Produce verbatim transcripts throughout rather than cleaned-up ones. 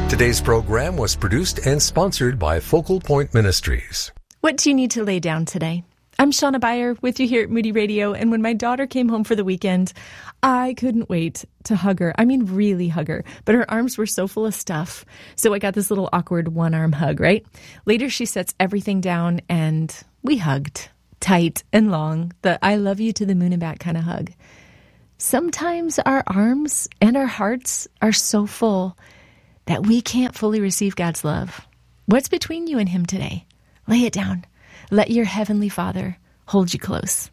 Today's program was produced and sponsored by Focal Point Ministries. What do you need to lay down today? I'm Shauna Beyer with you here at Moody Radio, and when my daughter came home for the weekend, I couldn't wait to hug her. I mean, really hug her, but her arms were so full of stuff, so I got this little awkward one-arm hug, right? Later, she sets everything down, and we hugged, tight and long, the I love you to the moon and back kind of hug. Sometimes our arms and our hearts are so full that we can't fully receive God's love. What's between you and Him today? Lay it down. Let your Heavenly Father hold you close.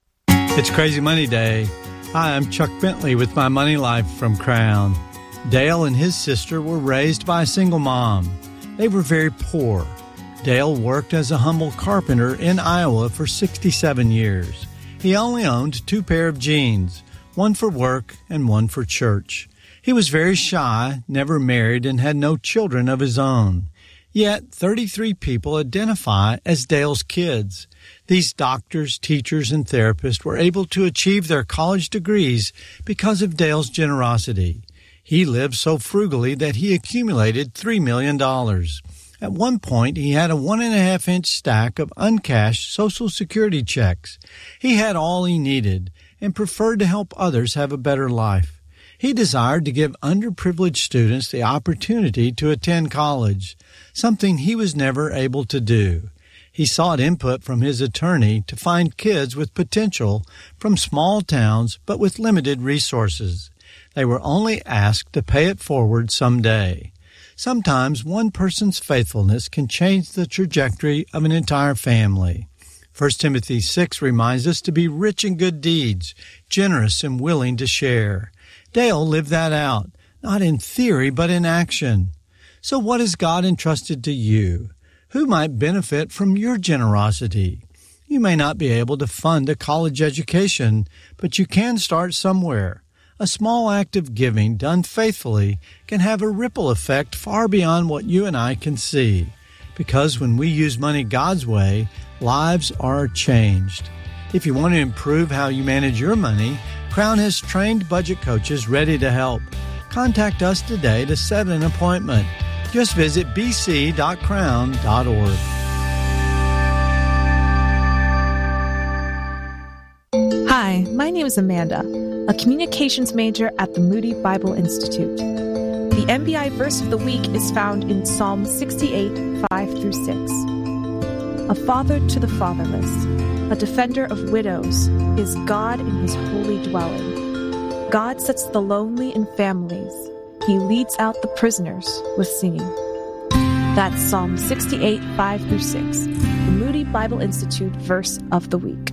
It's Crazy Money Day. Hi, I'm Chuck Bentley with My Money Life from Crown. Dale and his sister were raised by a single mom. They were very poor. Dale worked as a humble carpenter in Iowa for sixty-seven years. He only owned two pair of jeans, one for work and one for church. He was very shy, never married, and had no children of his own. Yet, thirty-three people identify as Dale's kids. These doctors, teachers, and therapists were able to achieve their college degrees because of Dale's generosity. He lived so frugally that he accumulated three million dollars. At one point, he had a one and a half inch stack of uncashed Social Security checks. He had all he needed and preferred to help others have a better life. He desired to give underprivileged students the opportunity to attend college, something he was never able to do. He sought input from his attorney to find kids with potential from small towns but with limited resources. They were only asked to pay it forward someday. Sometimes one person's faithfulness can change the trajectory of an entire family. First Timothy six reminds us to be rich in good deeds, generous and willing to share. Dale lived that out, not in theory, but in action. So what has God entrusted to you? Who might benefit from your generosity? You may not be able to fund a college education, but you can start somewhere. A small act of giving done faithfully can have a ripple effect far beyond what you and I can see. Because when we use money God's way, lives are changed. If you want to improve how you manage your money, Crown has trained budget coaches ready to help. Contact us today to set an appointment. Just visit b c dot crown dot org. Hi, my name is Amanda, a communications major at the Moody Bible Institute. The M B I verse of the week is found in Psalm sixty-eight, five through six. A father to the fatherless, a defender of widows, is God in his holy dwelling. God sets the lonely in families. He leads out the prisoners with singing. That's Psalm sixty-eight, five through six, the Moody Bible Institute verse of the week.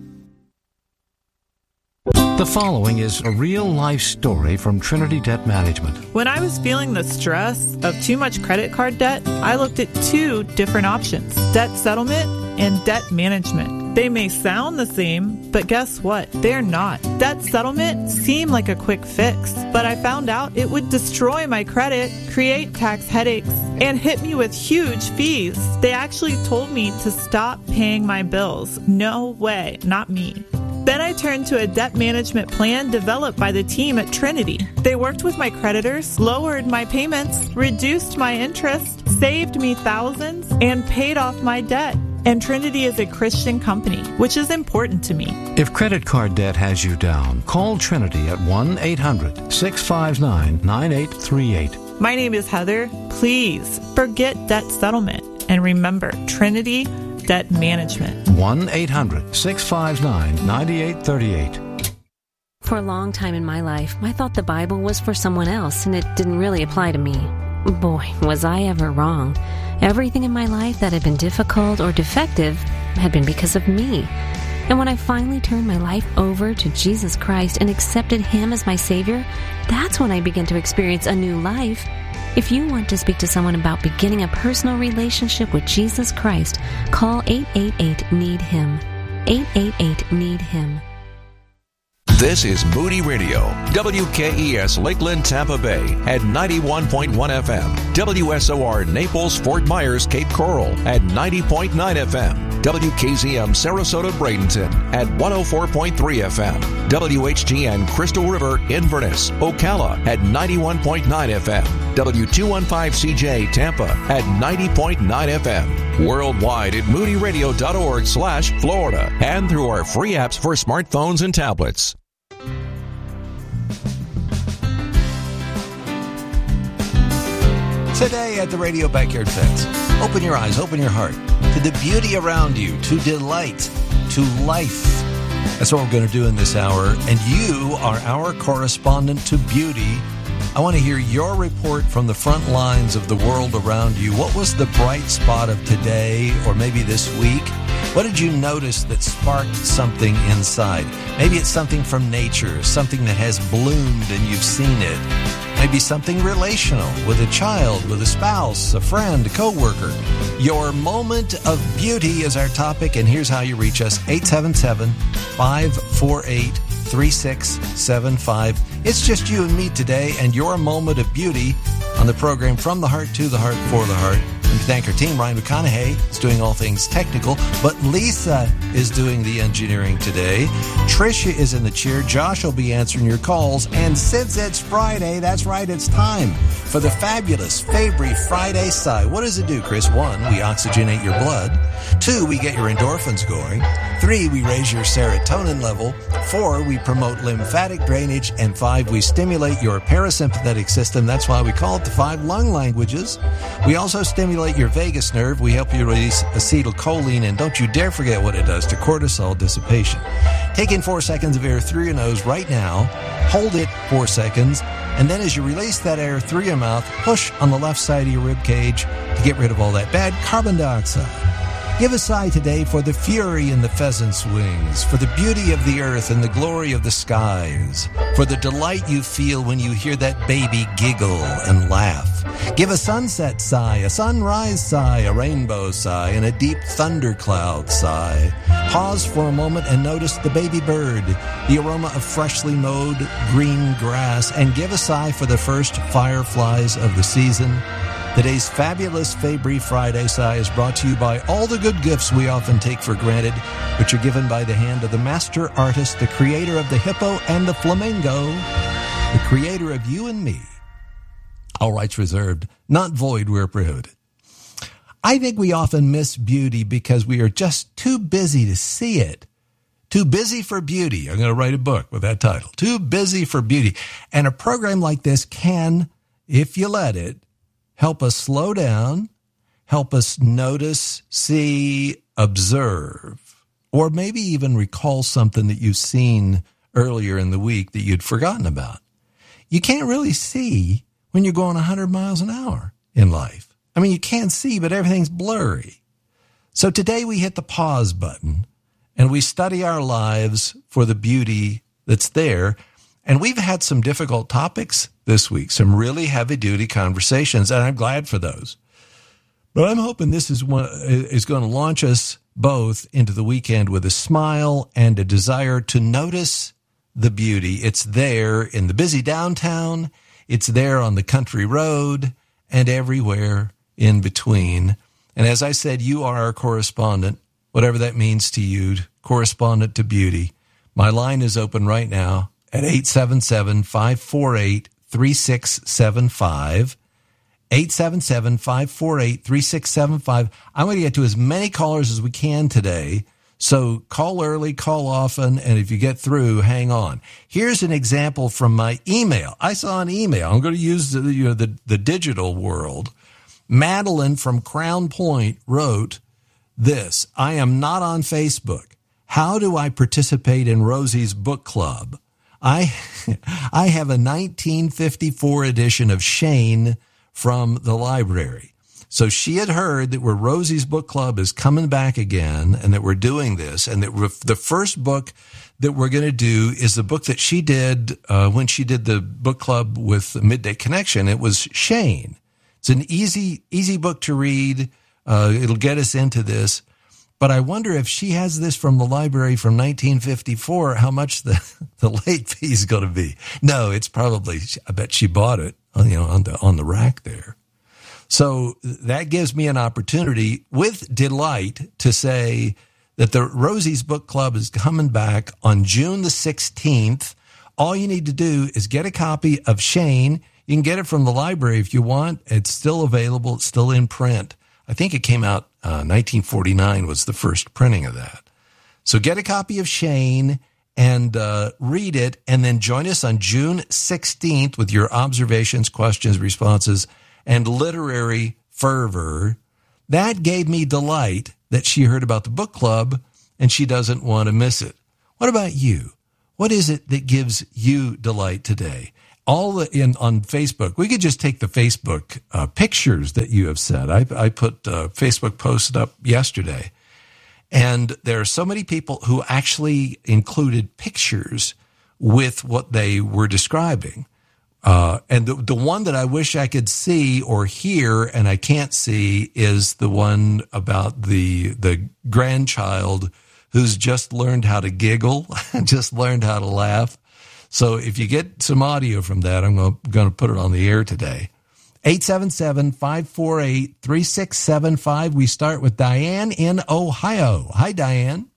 The following is a real-life story from Trinity Debt Management. When I was feeling the stress of too much credit card debt, I looked at two different options: debt settlement and debt management. They may sound the same, but guess what? They're not. Debt settlement seemed like a quick fix, but I found out it would destroy my credit, create tax headaches, and hit me with huge fees. They actually told me to stop paying my bills. No way, not me. Then I turned to a debt management plan developed by the team at Trinity. They worked with my creditors, lowered my payments, reduced my interest, saved me thousands, and paid off my debt. And Trinity is a Christian company, which is important to me. If credit card debt has you down, call Trinity at one eight hundred, six five nine, nine eight three eight. My name is Heather. Please forget debt settlement and remember Trinity Debt Management. one eight hundred, six five nine, nine eight three eight. For a long time in my life, I thought the Bible was for someone else and it didn't really apply to me. Boy, was I ever wrong. Everything in my life that had been difficult or defective had been because of me. And when I finally turned my life over to Jesus Christ and accepted Him as my Savior, that's when I began to experience a new life. If you want to speak to someone about beginning a personal relationship with Jesus Christ, call eight eight eight, need him. eight eight eight, need him. This is Moody Radio, W K E S Lakeland, Tampa Bay at ninety-one point one F M, W S O R Naples, Fort Myers, Cape Coral at ninety point nine F M, W K Z M Sarasota, Bradenton at one oh four point three F M, W H G N Crystal River, Inverness, Ocala at ninety-one point nine F M. W two fifteen C J Tampa at ninety point nine F M. Worldwide at moody radio dot org slash Florida and through our free apps for smartphones and tablets. Today at the Radio Backyard Fence, open your eyes, open your heart to the beauty around you, to delight, to life. That's what we're going to do in this hour. And you are our correspondent to beauty. I want to hear your report from the front lines of the world around you. What was the bright spot of today or maybe this week? What did you notice that sparked something inside? Maybe it's something from nature, something that has bloomed and you've seen it. Maybe something relational with a child, with a spouse, a friend, a coworker. Your moment of beauty is our topic, and here's how you reach us. eight seven seven, five four eight, three six seven five. It's just you and me today and your moment of beauty on the program From the Heart to the Heart for the Heart. And to thank our team, Ryan McConaughey is doing all things technical, but Lisa is doing the engineering today. Tricia is in the chair. Josh will be answering your calls. And since it's Friday, that's right, it's time for the fabulous Fabry Friday Sigh. What does it do, Chris? One, we oxygenate your blood. Two, we get your endorphins going. Three, we raise your serotonin level. Four, we promote lymphatic drainage. And five, we stimulate your parasympathetic system. That's why we call it the five lung languages. We also stimulate your vagus nerve. We help you release acetylcholine. And don't you dare forget what it does to cortisol dissipation. Take in four seconds of air through your nose right now. Hold it four seconds. And then as you release that air through your mouth, push on the left side of your rib cage to get rid of all that bad carbon dioxide. Give a sigh today for the fury in the pheasant's wings, for the beauty of the earth and the glory of the skies, for the delight you feel when you hear that baby giggle and laugh. Give a sunset sigh, a sunrise sigh, a rainbow sigh, and a deep thundercloud sigh. Pause for a moment and notice the baby bird, the aroma of freshly mowed green grass, and give a sigh for the first fireflies of the season. Today's fabulous Fabry Friday Sigh is brought to you by all the good gifts we often take for granted, which are given by the hand of the master artist, the creator of the hippo and the flamingo, the creator of you and me. All rights reserved, not void where prohibited. I think we often miss beauty because we are just too busy to see it. Too busy for beauty. I'm going to write a book with that title. Too busy for beauty. And a program like this can, if you let it, help us slow down, help us notice, see, observe, or maybe even recall something that you've seen earlier in the week that you'd forgotten about. You can't really see when you're going one hundred miles an hour in life. I mean, you can see, but everything's blurry. So today we hit the pause button and we study our lives for the beauty that's there. And we've had some difficult topics this week, some really heavy-duty conversations, and I'm glad for those. But I'm hoping this is one is going to launch us both into the weekend with a smile and a desire to notice the beauty. It's there in the busy downtown, it's there on the country road, and everywhere in between. And as I said, you are our correspondent, whatever that means to you, correspondent to beauty. My line is open right now at eight seven seven, five four eight, three six seven five. eight seven seven, five four eight, three six seven five. I'm going to get to as many callers as we can today. So call early, call often, and if you get through, hang on. Here's an example from my email. I saw an email. I'm going to use the, you know, the, the digital world. Madeline from Crown Point wrote this: I am not on Facebook. How do I participate in Rosie's book club? I I have a nineteen fifty-four edition of Shane from the library. So she had heard that we're Rosie's book club is coming back again and that we're doing this, and that we're, the first book that we're going to do is the book that she did uh, when she did the book club with Midday Connection. It was Shane. It's an easy, easy book to read. Uh, it'll get us into this. But I wonder if she has this from the library from nineteen fifty-four, how much the, the late fee is going to be. No, it's probably, I bet she bought it, you know, on the, on the rack there. So that gives me an opportunity with delight to say that the Rosie's Book Club is coming back on June the sixteenth. All you need to do is get a copy of Shane. You can get it from the library if you want. It's still available. It's still in print. I think it came out uh, nineteen forty-nine was the first printing of that. So get a copy of Shane and uh, read it, and then join us on June sixteenth with your observations, questions, responses, and literary fervor. That gave me delight that she heard about the book club, and she doesn't want to miss it. What about you? What is it that gives you delight today? All the, in on Facebook, we could just take the Facebook uh, pictures that you have said. I, I put uh, Facebook posts up yesterday, and there are so many people who actually included pictures with what they were describing. Uh, and the, the one that I wish I could see or hear and I can't see is the one about the the grandchild who's just learned how to giggle, just learned how to laugh. So if you get some audio from that, I'm going to put it on the air today. eight seven seven, five four eight, three six seven five. We start with Diane in Ohio. Hi, Diane.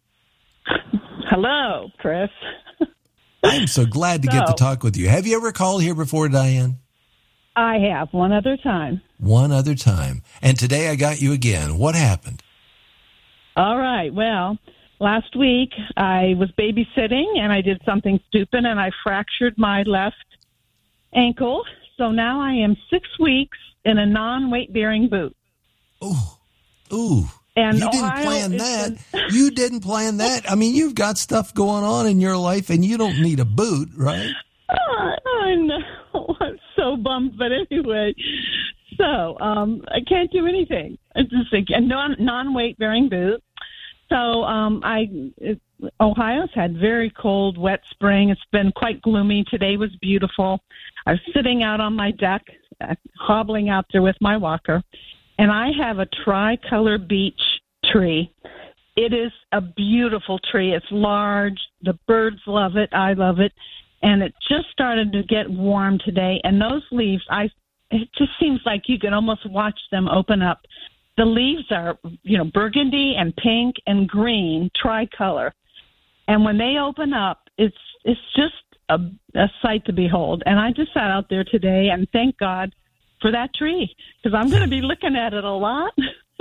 Hello, Chris. I'm so glad to so, get to talk with you. Have you ever called here before, Diane? I have, one other time. One other time. And today I got you again. What happened? All right, well, last week, I was babysitting, and I did something stupid, and I fractured my left ankle. So now I am six weeks in a non-weight-bearing boot. Ooh, ooh. And you didn't Ohio plan that. Been... You didn't plan that. I mean, you've got stuff going on in your life, and you don't need a boot, right? Uh, I know. I'm so bummed, but anyway. So um, I can't do anything. It's just a non, non-weight-bearing boot. So um, I, it, Ohio's had very cold, wet spring. It's been quite gloomy. Today was beautiful. I was sitting out on my deck, uh, hobbling out there with my walker, and I have a tricolor beech tree. It is a beautiful tree. It's large. The birds love it. I love it. And it just started to get warm today. And those leaves, I it just seems like you can almost watch them open up. The leaves are, you know, burgundy and pink and green, tricolor. And when they open up, it's it's just a, a sight to behold. And I just sat out there today and thank God for that tree, because I'm going to be looking at it a lot.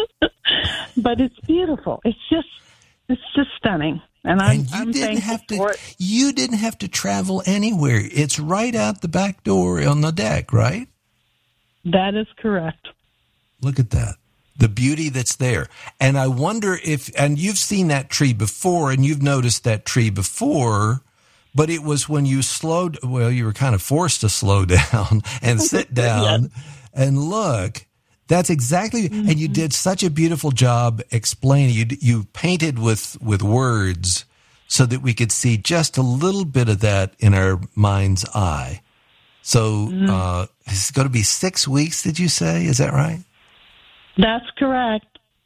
But it's beautiful. It's just it's just stunning. And I'm, and you I'm didn't thankful have to, for it. You didn't have to travel anywhere. It's right out the back door on the deck, right? That is correct. Look at that. The beauty that's there. And I wonder if, and you've seen that tree before, and you've noticed that tree before, but it was when you slowed, well, you were kind of forced to slow down and sit down yes. and look. That's exactly, mm-hmm. and you did such a beautiful job explaining. You you painted with, with words so that we could see just a little bit of that in our mind's eye. So mm-hmm. uh, it's going to be six weeks, did you say? Is that right? That's correct.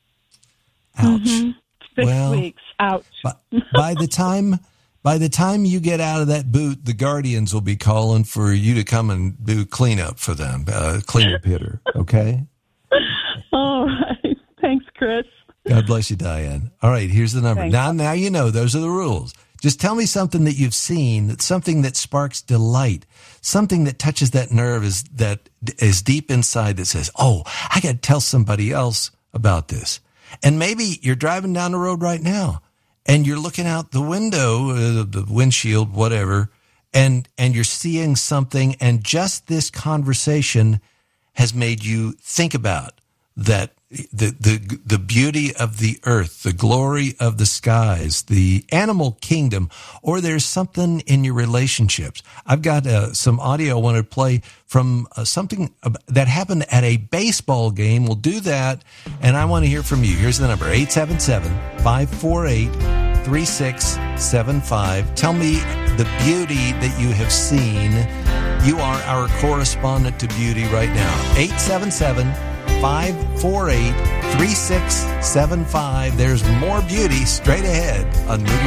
Ouch. Mm-hmm. Six well, weeks. Ouch. by, by the time by the time you get out of that boot, the Guardians will be calling for you to come and do cleanup for them, uh, cleanup hitter. Okay. All right. Thanks, Chris. God bless you, Diane. All right, here's the number. Thanks. Now, now you know. Those are the rules. Just tell me something that you've seen, something that sparks delight, something that touches that nerve is that is deep inside that says, oh, I got to tell somebody else about this. And maybe you're driving down the road right now and you're looking out the window, uh, the windshield, whatever, and, and you're seeing something, and just this conversation has made you think about that the, the the beauty of the earth, the glory of the skies, the animal kingdom, or there's something in your relationships. I've got uh, some audio I want to play from uh, something that happened at a baseball game. We'll do that, and I want to hear from you. Here's the number, eight seven seven, five four eight, three six seven five. Tell me the beauty that you have seen. You are our correspondent to beauty right now. eight seven seven, five four eight, three six seven five. There's more beauty straight ahead on Moody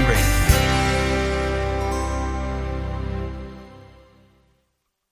Radio.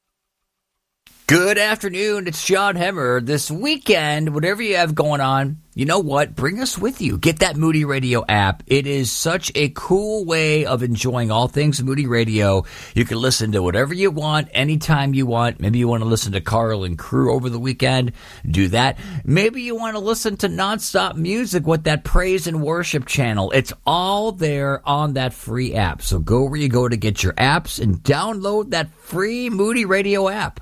Good afternoon. It's John Hemmer. This weekend, whatever you have going on, you know what? Bring us with you. Get that Moody Radio app. It is such a cool way of enjoying all things Moody Radio. You can listen to whatever you want, anytime you want. Maybe you want to listen to Carl and Crew over the weekend. Do that. Maybe you want to listen to nonstop music with that praise and worship channel. It's all there on that free app. So go where you go to get your apps and download that free Moody Radio app.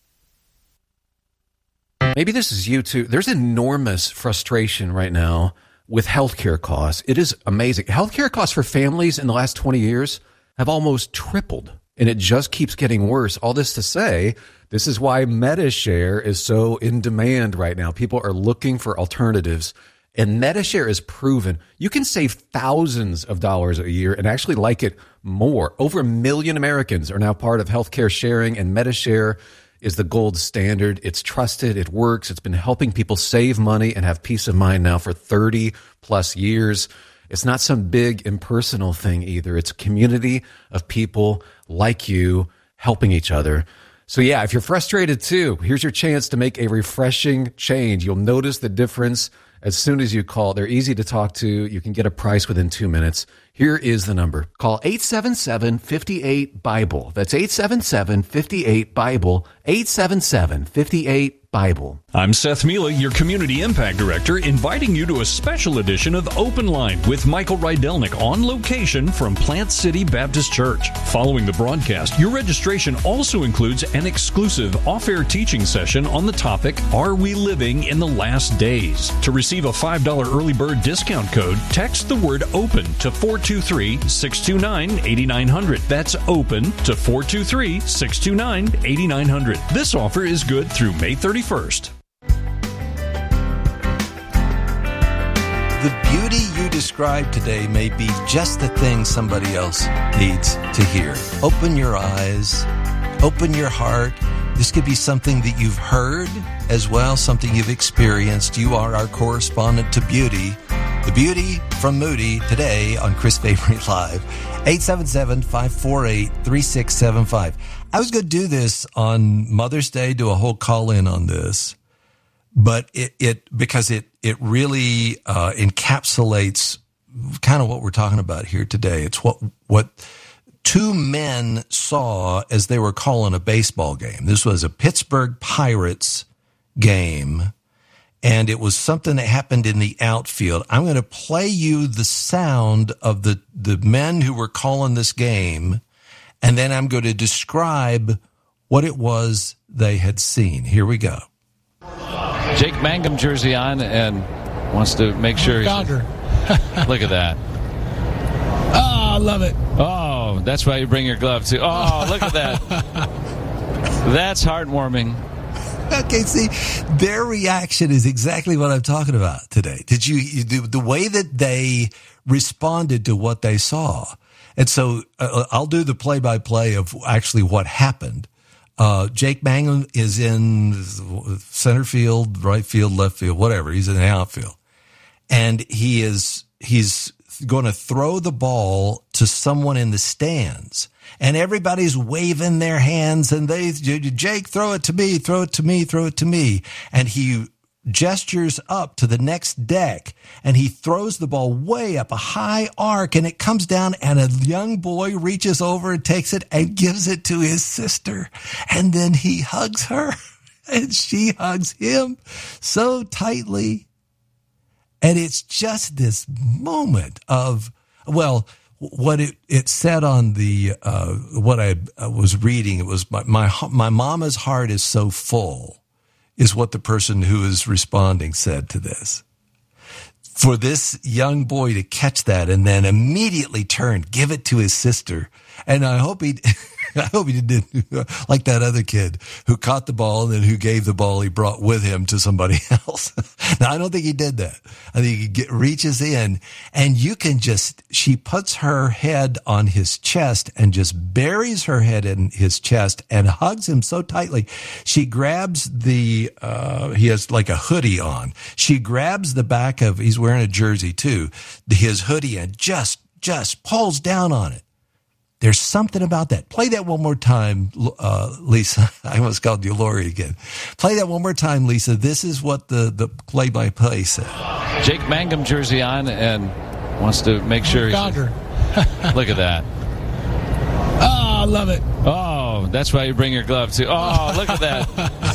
Maybe this is you too. There's enormous frustration right now with healthcare costs. It is amazing. Healthcare costs for families in the last twenty years have almost tripled, and it just keeps getting worse. All this to say, this is why MediShare is so in demand right now. People are looking for alternatives, and MediShare is proven you can save thousands of dollars a year and actually like it more. Over a million Americans are now part of healthcare sharing, and MediShare is the gold standard. It's trusted. It works. It's been helping people save money and have peace of mind now for thirty plus years. It's not some big impersonal thing either. It's a community of people like you helping each other. So yeah, if you're frustrated too, here's your chance to make a refreshing change. You'll notice the difference as soon as you call. They're easy to talk to. You can get a price within two minutes. Here is the number. Call eight seven seven, five eight, BIBLE. That's eight seven seven, five eight, BIBLE. eight seven seven, five eight, BIBLE. I'm Seth Mila, your Community Impact Director, inviting you to a special edition of Open Line with Michael Rydelnik on location from Plant City Baptist Church. Following the broadcast, your registration also includes an exclusive off-air teaching session on the topic, Are We Living in the Last Days? To receive a five dollars early bird discount code, text the word OPEN to four two three, six two nine, eight nine zero zero. That's OPEN to four two three, six two nine, eight nine zero zero. This offer is good through May thirty-first. The beauty you described today may be just the thing somebody else needs to hear. Open your eyes, open your heart. This could be something that you've heard as well, something you've experienced. You are our correspondent to beauty. The beauty from Moody today on Chris Fabry Live. eight seven seven, five four eight, three six seven five. I was going to do this on Mother's Day, do a whole call-in on this. But it, it because it it really uh, encapsulates kind of what we're talking about here today. It's what what two men saw as they were calling a baseball game. This was a Pittsburgh Pirates game, and it was something that happened in the outfield. I'm going to play you the sound of the the men who were calling this game, and then I'm going to describe what it was they had seen. Here we go. Jake Mangum jersey on and wants to make sure he's... Look at that. Oh, I love it. Oh, that's why you bring your glove, too. Oh, look at that. That's heartwarming. Okay, see, their reaction is exactly what I'm talking about today. Did you, you the way that they responded to what they saw? And so uh, I'll do the play-by-play of actually what happened. Uh, Jake Mangum is in center field, right field, left field, whatever. He's in the outfield. And he is, he's going to throw the ball to someone in the stands. And everybody's waving their hands and they, Jake, throw it to me, throw it to me, throw it to me. And he gestures up to the next deck and he throws the ball way up a high arc and it comes down and a young boy reaches over and takes it and gives it to his sister. And then he hugs her and she hugs him so tightly. And it's just this moment of, well, what it, it said on the, uh, what I, I was reading, it was my, my, my mama's heart is so full. Is what the person who is responding said to this. For this young boy to catch that and then immediately turn, give it to his sister. And I hope he, I hope he didn't like that other kid who caught the ball and then who gave the ball he brought with him to somebody else. Now, I don't think he did that. I think he get, reaches in and you can just, she puts her head on his chest and just buries her head in his chest and hugs him so tightly. She grabs the, uh, he has like a hoodie on. She grabs the back of, he's wearing a jersey too, his hoodie and just, just pulls down on it. There's something about that. Play that one more time, uh, Lisa. I almost called you Lori again. Play that one more time, Lisa. This is what the, the play-by-play said. Jake Mangum jersey on and wants to make sure he's... Gogger. Look at that. Oh, I love it. Oh, that's why you bring your glove, too. Oh, look at that.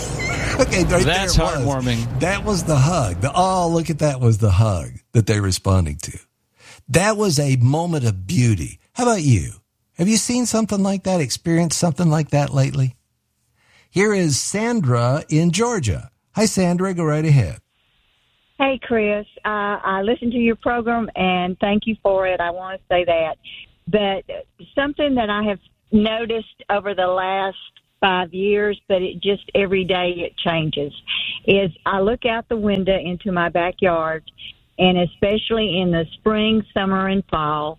Okay, right That's there it was. heartwarming. That was the hug. The, oh, look at that was the hug that they're responding to. That was a moment of beauty. How about you? Have you seen something like that, experienced something like that lately? Here is Sandra in Georgia. Hi, Sandra. Go right ahead. Hey, Chris. Uh, I listened to your program, and thank you for it. I want to say that. But something that I have noticed over the last five years, but it just every day it changes, is I look out the window into my backyard, and especially in the spring, summer, and fall,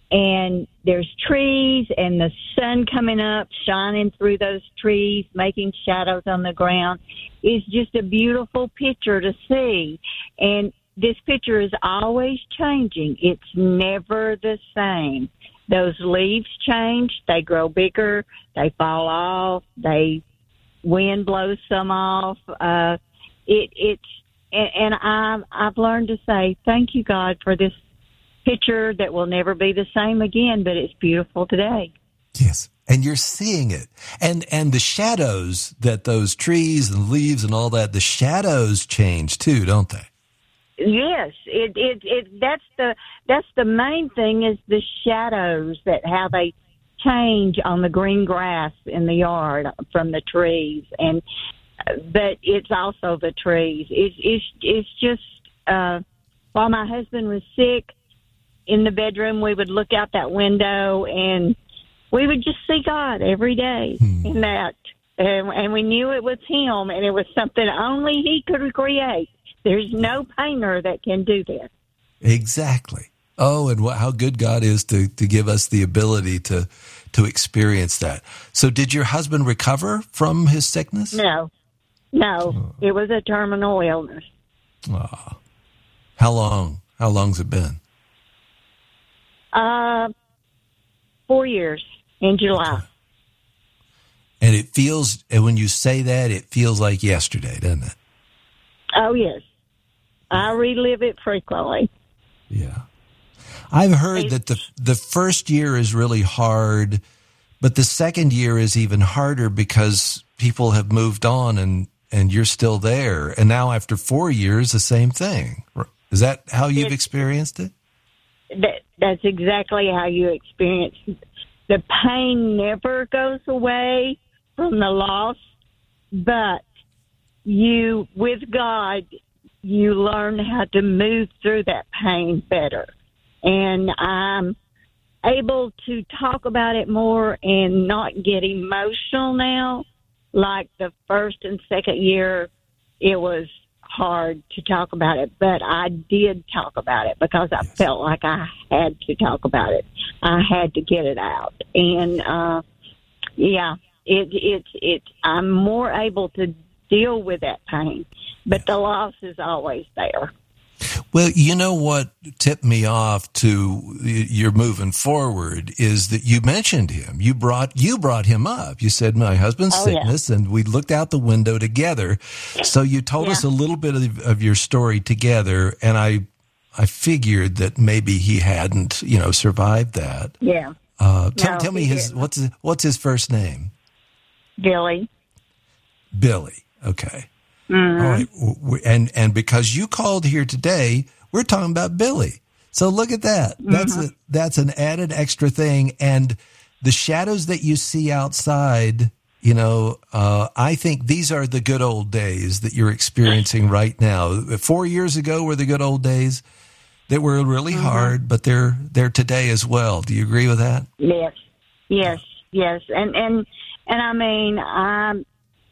and there's trees and the sun coming up, shining through those trees, making shadows on the ground. It's just a beautiful picture to see. And this picture is always changing. It's never the same. Those leaves change. They grow bigger. They fall off. They wind blows some off. Uh, it, it's and, and I've, I've learned to say, thank you, God, for this picture that will never be the same again, but it's beautiful today. Yes. And you're seeing it. And and the shadows that those trees and leaves and all that, the shadows change too, don't they? Yes, it it it that's the that's the main thing is the shadows, that how they change on the green grass in the yard from the trees, and but it's also the trees. It's it's it's just uh, while my husband was sick in the bedroom, we would look out that window and we would just see God every day hmm. in that, and, and we knew it was Him, and it was something only He could create. There's no painter that can do that. Exactly. Oh, and what, how good God is to, to give us the ability to to experience that. So did your husband recover from his sickness? No. No. Oh. It was a terminal illness. Oh. How long? How long's it been? Uh, four years in July. Okay. And it feels, and when you say that, it feels like yesterday, doesn't it? Oh, yes. I relive it frequently. Yeah. I've heard that the the first year is really hard, but the second year is even harder because people have moved on and, and you're still there. And now after four years, the same thing. Is that how you've it, experienced it? That, that's exactly how you experience it. The pain never goes away from the loss, but you, with God, you learn how to move through that pain better. And I'm able to talk about it more and not get emotional now. Like the first and second year, it was hard to talk about it, but I did talk about it because I yes. felt like I had to talk about it. I had to get it out. And, uh, yeah, it, it, it, I'm more able to deal with that pain, but yes. the loss is always there. Well, you know what tipped me off to you're moving forward is that you mentioned him. You brought you brought him up. You said my husband's oh, sickness, yeah. and we looked out the window together. So you told yeah. us a little bit of, of your story together, and I I figured that maybe he hadn't, you know, survived that. Yeah. Uh, tell, no, tell me his didn't. what's his, what's his first name? Billy. Billy. Okay. Mm-hmm. All right, and and because you called here today, we're talking about Billy. So look at that. That's mm-hmm. a, that's an added extra thing. And the shadows that you see outside, you know, uh, I think these are the good old days that you're experiencing right now. Four years ago were the good old days that were really mm-hmm. hard, but they're they're today as well. Do you agree with that? Yes, yes, yes. And and and I mean, I'm.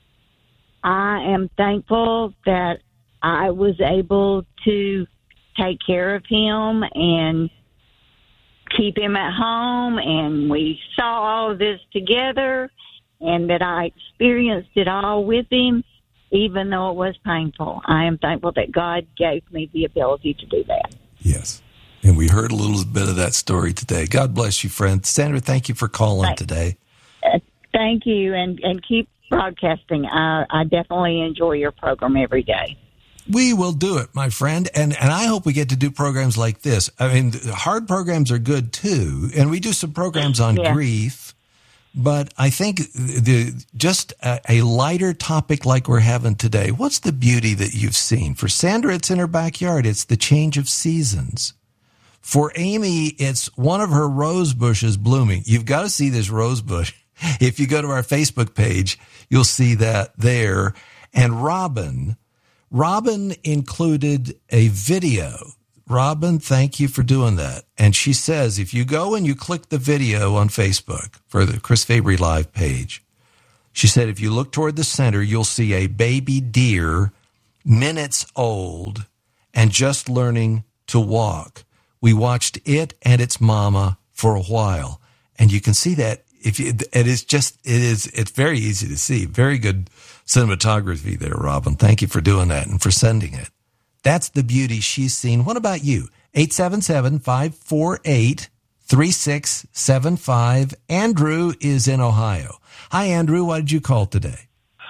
I am thankful that I was able to take care of him and keep him at home, and we saw all of this together, and that I experienced it all with him, even though it was painful. I am thankful that God gave me the ability to do that. Yes, and we heard a little bit of that story today. God bless you, friend. Sandra, thank you for calling Thank, today. Uh, thank you, and, and keep broadcasting. I, I definitely enjoy your program every day. We will do it, my friend. And and I hope we get to do programs like this. I mean, hard programs are good too. And we do some programs on yeah. grief. But I think the just a, a lighter topic like we're having today, what's the beauty that you've seen? For Sandra, it's in her backyard. It's the change of seasons. For Amy, it's one of her rose bushes blooming. You've got to see this rose bush. If you go to our Facebook page, you'll see that there. And Robin, Robin included a video. Robin, thank you for doing that. And she says, if you go and you click the video on Facebook for the Chris Fabry Live page, she said, if you look toward the center, you'll see a baby deer, minutes old, and just learning to walk. We watched it and its mama for a while. And you can see that if you, it is just, it is, it's very easy to see. Very good cinematography there, Robin. Thank you for doing that and for sending it. That's the beauty she's seen. What about you? eight seven seven, five four eight, three six seven five. Andrew is in Ohio. Hi, Andrew. Why did you call today?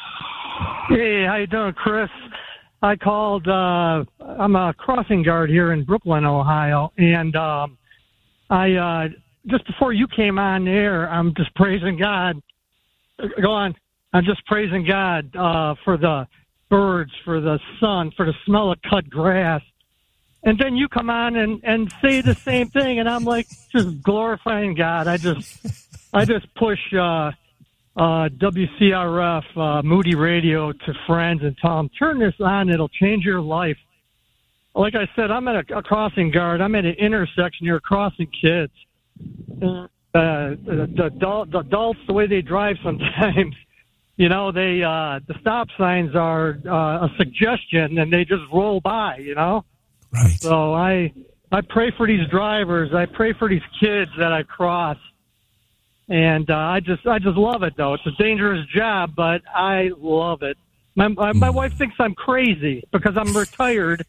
Hey, how you doing, Chris? I called, uh, I'm a crossing guard here in Brooklyn, Ohio, and um, I, uh, just before you came on the air, I'm just praising God. Go on. I'm just praising God uh, for the birds, for the sun, for the smell of cut grass. And then you come on and, and say the same thing, and I'm like just glorifying God. I just I just push uh, uh, W C R F, uh, Moody Radio to friends and tell them, turn this on, it'll change your life. Like I said, I'm at a, a crossing guard. I'm at an intersection here crossing kids. Uh, the, the, adult, the adults, the way they drive sometimes, you know, they uh, the stop signs are uh, a suggestion, and they just roll by, you know? Right. So I I pray for these drivers. I pray for these kids that I cross. And uh, I just I just love it, though. It's a dangerous job, but I love it. My my, my wife thinks I'm crazy because I'm retired.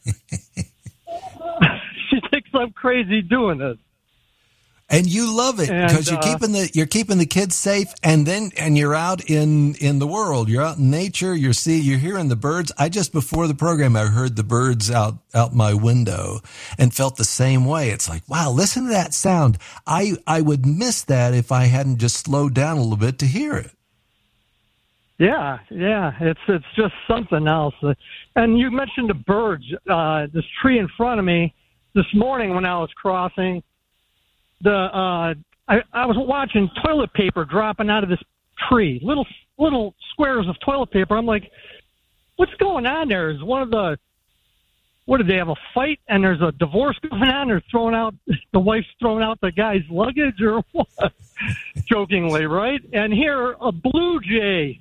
She thinks I'm crazy doing this. And you love it because you're uh, keeping the you're keeping the kids safe, and then and you're out in, in the world. You're out in nature. You're see you're hearing the birds. I just before the program I heard the birds out out my window and felt the same way. It's like, wow, listen to that sound. I I would miss that if I hadn't just slowed down a little bit to hear it. Yeah, yeah, it's it's just something else. And you mentioned the birds. Uh, this tree in front of me this morning when I was crossing. The uh, I, I was watching toilet paper dropping out of this tree, little little squares of toilet paper. I'm like, what's going on there? Is one of the what did they have a fight and there's a divorce going on? They're throwing out the wife's throwing out the guy's luggage or what? Jokingly, right? And here a blue jay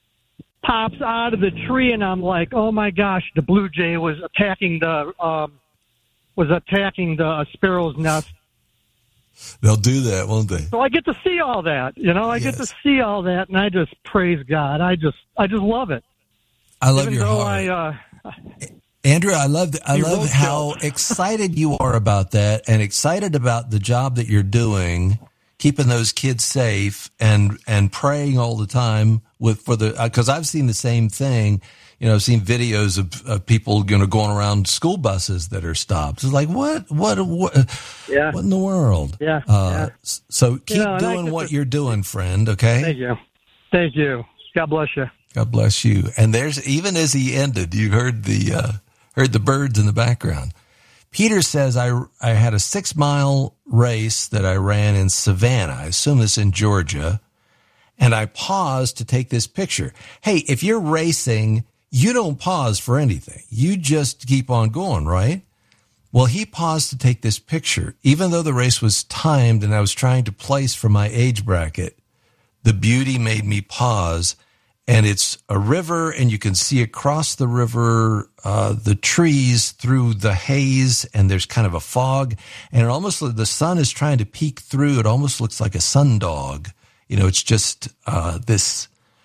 pops out of the tree, and I'm like, oh my gosh, the blue jay was attacking the um, was attacking the sparrow's nest. They'll do that, won't they? So I get to see all that, you know. I yes. get to see all that, and I just praise God. I just, I just love it. I love Even your heart, I, uh, Andrew. I love, I love how excited you are about that, and excited about the job that you're doing, keeping those kids safe, and and praying all the time with for the because I've seen the same thing. You know, I've seen videos of, of people, you know, going around school buses that are stopped. It's like, what, what, what, yeah. what in the world? Yeah. Uh, yeah. So keep you know, doing what to, you're doing, friend. Okay. Thank you. Thank you. God bless you. God bless you. And there's, even as he ended, you heard the, uh, heard the birds in the background. Peter says, I, I had a six mile race that I ran in Savannah. I assume this in Georgia. And I paused to take this picture. Hey, if you're racing, you don't pause for anything. You just keep on going, right? Well, he paused to take this picture. Even though the race was timed and I was trying to place for my age bracket, the beauty made me pause. And it's a river, and you can see across the river uh, the trees through the haze, and there's kind of a fog. And it almost, the sun is trying to peek through. It almost looks like a sundog. You know, it's just uh, this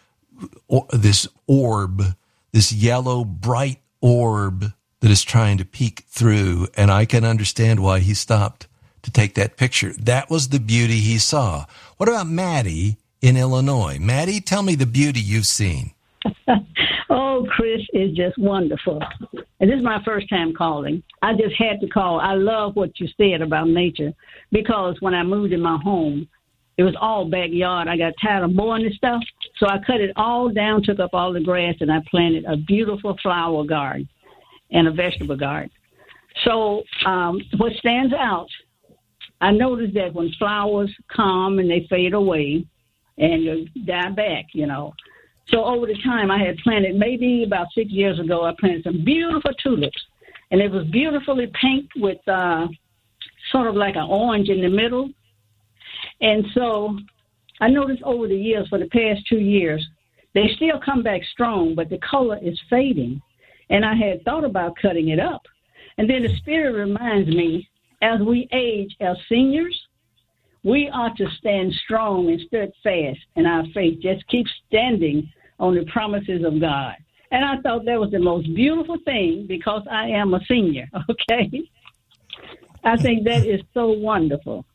or, this orb, this yellow, bright orb that is trying to peek through. And I can understand why he stopped to take that picture. That was the beauty he saw. What about Maddie in Illinois? Maddie, tell me the beauty you've seen. Oh, Chris is just wonderful. and this is my first time calling. I just had to call. I love what you said about nature, because when I moved in my home, it was all backyard. I got tired of mowing and stuff, so I cut it all down, took up all the grass, and I planted a beautiful flower garden and a vegetable garden. So um, what stands out, I noticed that when flowers come and they fade away and you die back, you know. So over the time I had planted, maybe about six years ago, I planted some beautiful tulips. And it was beautifully pink with uh, sort of like an orange in the middle. And so I noticed over the years, for the past two years, they still come back strong, but the color is fading. And I had thought about cutting it up. And then the Spirit reminds me, as we age as seniors, we ought to stand strong and steadfast in our faith. Just keep standing on the promises of God. And I thought that was the most beautiful thing, because I am a senior, okay? I think that is so wonderful.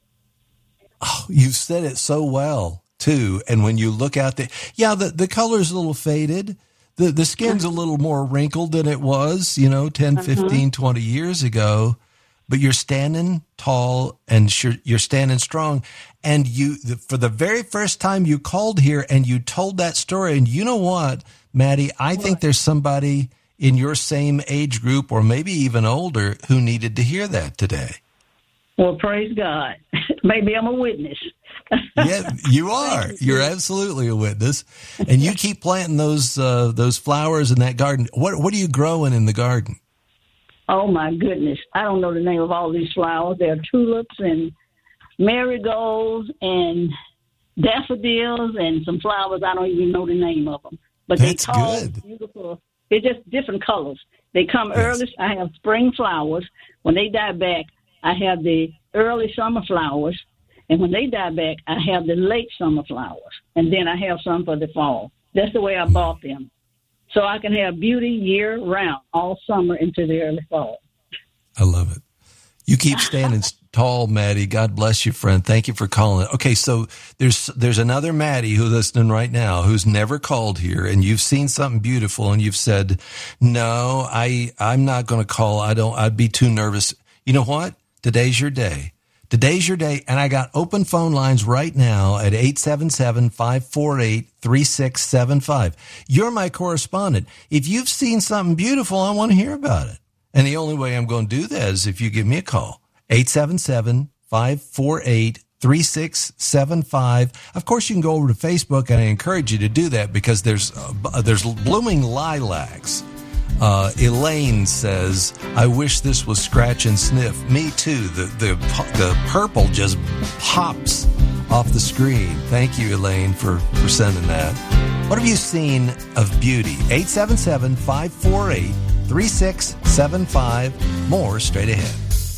Oh, you've said it so well, too. And when you look out there, yeah, the, the color's a little faded. The the skin's a little more wrinkled than it was, you know, ten, uh-huh. fifteen, twenty years ago. But you're standing tall and you're, you're standing strong. And you, the, for the very first time you called here and you told that story. And you know what, Maddie, I what? think there's somebody in your same age group or maybe even older who needed to hear that today. Well, praise God. Maybe I'm a witness. Yeah, you are. You're absolutely a witness. And you keep planting those uh, those flowers in that garden. What What are you growing in the garden? Oh, my goodness. I don't know the name of all these flowers. There are tulips and marigolds and daffodils and some flowers. I don't even know the name of them. But That's they tall, good. beautiful. They're just different colors. They come yes. early. I have spring flowers. When they die back, I have the early summer flowers. And when they die back, I have the late summer flowers. And then I have some for the fall. That's the way I bought them. So I can have beauty year-round, all summer into the early fall. I love it. You keep standing tall, Maddie. God bless you, friend. Thank you for calling. Okay, so there's there's another Maddie who's listening right now who's never called here, and you've seen something beautiful, and you've said, no, I, I'm not going to call. I don't. I'd be too nervous. You know what? Today's your day. Today's your day, and I got open phone lines right now at eight seven seven, five four eight, three six seven five. You're my correspondent. If you've seen something beautiful, I want to hear about it. And the only way I'm going to do that is if you give me a call, eight seven seven, five four eight, three six seven five. Of course, you can go over to Facebook, and I encourage you to do that because there's uh, there's blooming lilacs. Uh, Elaine says, I wish this was scratch and sniff. Me too. The, the, the purple just pops off the screen. Thank you, Elaine, for, for sending that. What have you seen of beauty? eight seven seven, five four eight, three six seven five. More straight ahead.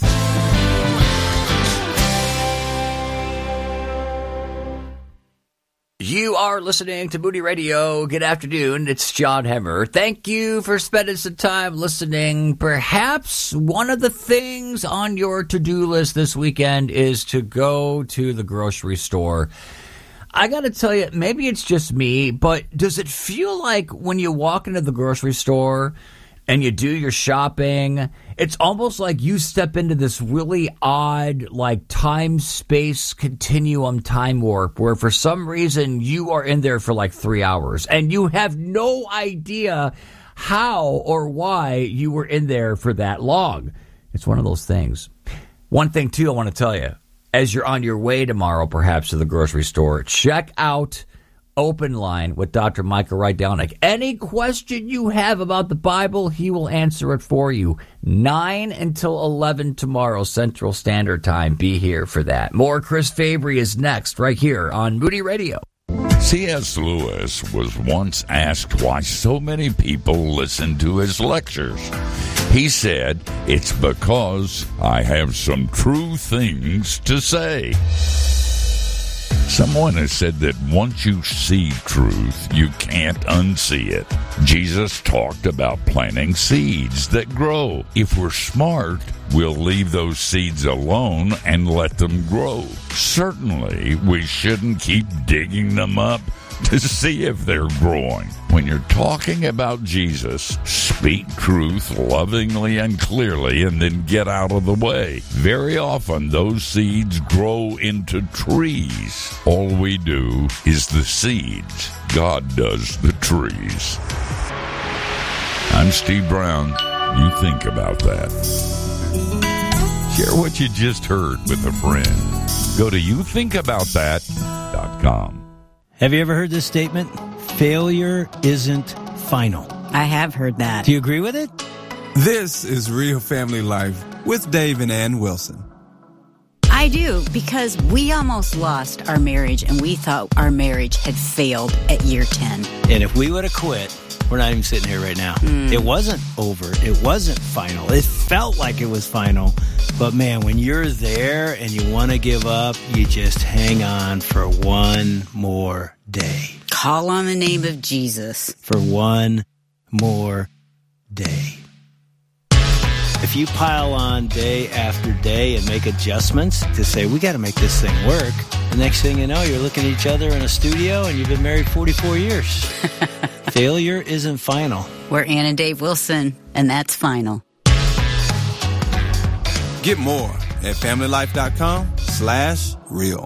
You are listening to Moody Radio. Good afternoon. It's John Hemmer. Thank you for spending some time listening. Perhaps one of the things on your to-do list this weekend is to go to the grocery store. I got to tell you, maybe it's just me, but does it feel like when you walk into the grocery store and you do your shopping, it's almost like you step into this really odd, like, time-space continuum time warp where for some reason you are in there for like three hours and you have no idea how or why you were in there for that long. It's one of those things. One thing, too, I want to tell you, as you're on your way tomorrow, perhaps, to the grocery store, check out Open Line with Doctor Michael Rydelnik. Any question you have about the Bible, he will answer it for you. nine until eleven tomorrow, Central Standard Time. Be here for that. More Chris Fabry is next, right here on Moody Radio. C S. Lewis was once asked why so many people listen to his lectures. He said, it's because I have some true things to say. Someone has said that once you see truth, you can't unsee it. Jesus talked about planting seeds that grow. If we're smart, we'll leave those seeds alone and let them grow. Certainly, we shouldn't keep digging them up to see if they're growing. When you're talking about Jesus, speak truth lovingly and clearly and then get out of the way. Very often, those seeds grow into trees. All we do is the seeds. God does the trees. I'm Steve Brown. You think about that. Share what you just heard with a friend. Go to you think about that dot com. Have you ever heard this statement? Failure isn't final. I have heard that. Do you agree with it? This is Real Family Life with Dave and Ann Wilson. I do, because we almost lost our marriage and we thought our marriage had failed at year ten. And if we would have quit, we're not even sitting here right now. Mm. It wasn't over. It wasn't final. It felt like it was final. But man, when you're there and you want to give up, you just hang on for one more day. Call on the name of Jesus. For one more day. If you pile on day after day and make adjustments to say, we got to make this thing work, the next thing you know, you're looking at each other in a studio and you've been married forty-four years. Failure isn't final. We're Ann and Dave Wilson, and that's final. Get more at familylife.com slash real.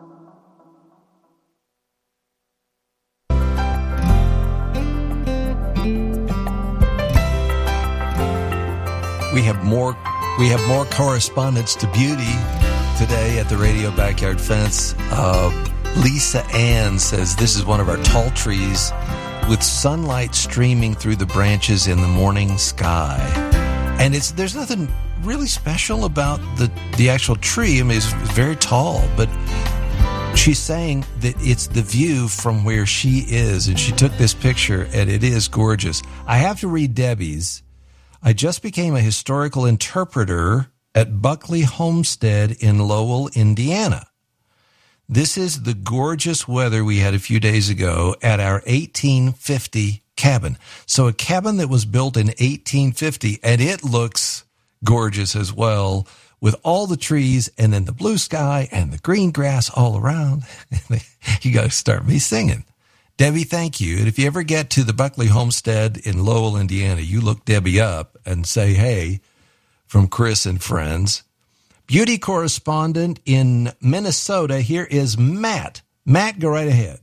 We have more we have more correspondence to beauty today at the Radio Backyard Fence. Uh, Lisa Ann says this is one of our tall trees with sunlight streaming through the branches in the morning sky. And it's there's nothing really special about the, the actual tree. I mean, it's very tall, but she's saying that it's the view from where she is, and she took this picture, and it is gorgeous. I have to read Debbie's. I just became a historical interpreter at Buckley Homestead in Lowell, Indiana. This is the gorgeous weather we had a few days ago at our eighteen fifty cabin. So a cabin that was built in eighteen fifty, and it looks gorgeous as well, with all the trees and then the blue sky and the green grass all around. You got to start me singing. Debbie, thank you. And if you ever get to the Buckley Homestead in Lowell, Indiana, you look Debbie up and say, hey, from Chris and friends. Beauty correspondent in Minnesota, here is Matt. Matt, go right ahead.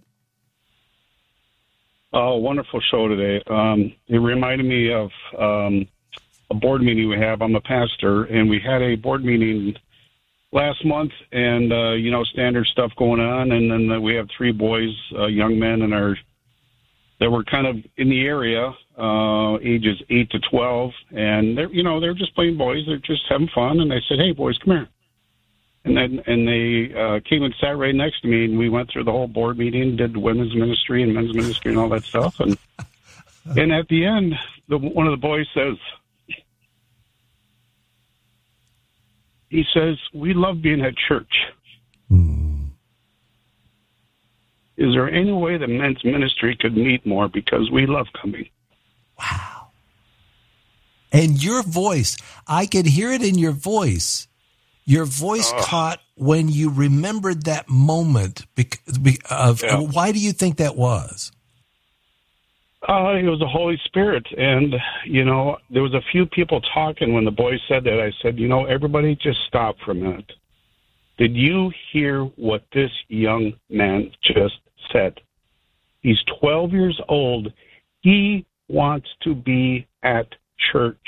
Oh, wonderful show today. Um, it reminded me of um, a board meeting we have. I'm a pastor, and we had a board meeting last month, and, uh, you know, standard stuff going on. And then uh, we have three boys, uh, young men, and our that were kind of in the area, uh, ages eight to twelve. And, they're, you know, they're just plain boys. They're just having fun. And I said, hey, boys, come here. And then and they uh, came and sat right next to me, and we went through the whole board meeting, did women's ministry and men's ministry and all that stuff. And and at the end, the, one of the boys says, he says, we love being at church. Hmm. Is there any way the men's ministry could meet more, because we love coming? Wow. And your voice, I could hear it in your voice. Your voice uh, caught when you remembered that moment. Of, yeah. Why do you think that was? Uh, it was the Holy Spirit. And, you know, there was a few people talking when the boys said that. I said, you know, everybody just stop for a minute. Did you hear what this young man just said? He's twelve years old. He wants to be at church.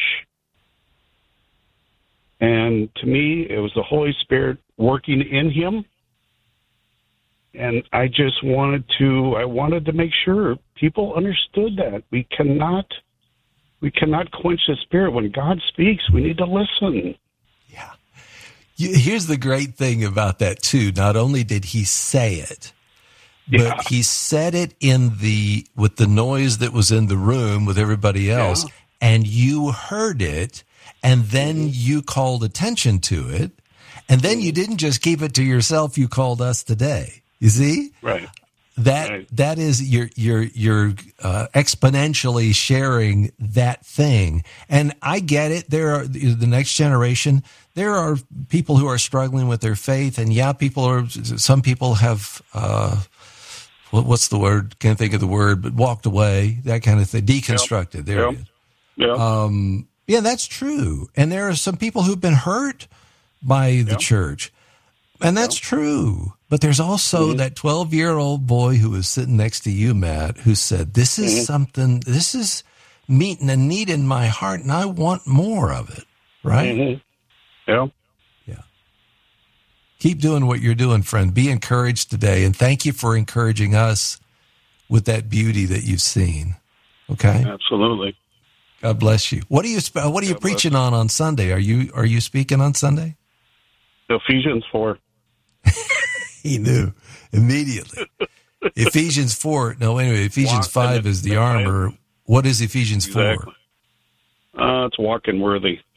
And to me, it was the Holy Spirit working in him. And I just wanted to, I wanted to make sure people understood that. We cannot, we cannot quench the Spirit. When God speaks, we need to listen. Yeah. Here's the great thing about that, too. Not only did he say it, but yeah. he said it in the, with the noise that was in the room with everybody else, yeah. and you heard it. And then you called attention to it. And then you didn't just keep it to yourself. You called us today. You see? Right. That, right. that is, you're, you're, you're uh, exponentially sharing that thing. And I get it. There are the next generation. There are people who are struggling with their faith. And yeah, people are, some people have, uh, what, what's the word? Can't think of the word, but walked away, that kind of thing. Deconstructed. Yep. There yep. it is. Yeah. Um, yeah, that's true. And there are some people who've been hurt by the yep. church. And that's yep. true. But there's also mm-hmm. that twelve-year-old boy who was sitting next to you, Matt, who said, this is mm-hmm. something, this is meeting a need in my heart, and I want more of it. Right? Mm-hmm. Yeah. Yeah. Keep doing what you're doing, friend. Be encouraged today. And thank you for encouraging us with that beauty that you've seen. Okay? Absolutely. God bless you. What are you What are you God preaching on on Sunday? Are you Are you speaking on Sunday? Ephesians four. He knew immediately. Ephesians four. No, anyway, Ephesians five is the armor. What is Ephesians exactly. four? Uh, it's walking worthy.